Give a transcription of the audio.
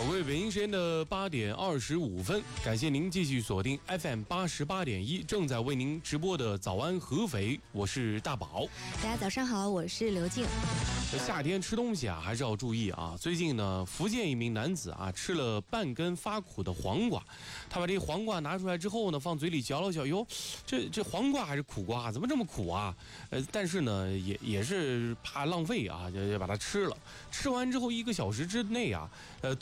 宝贵北京时间的8点25分，感谢您继续锁定 FM 88.1，正在为您直播的早安合肥，我是大宝。 大家早上好，我是刘静。 夏天吃东西啊，还是要注意啊。最近呢，福建一名男子啊，吃了半根发苦的黄瓜，他把这黄瓜拿出来之后呢，放嘴里嚼了嚼，哟，这黄瓜还是苦瓜，怎么这么苦啊？但是呢，也是怕浪费啊，就把它吃了。吃完之后1个小时之内啊，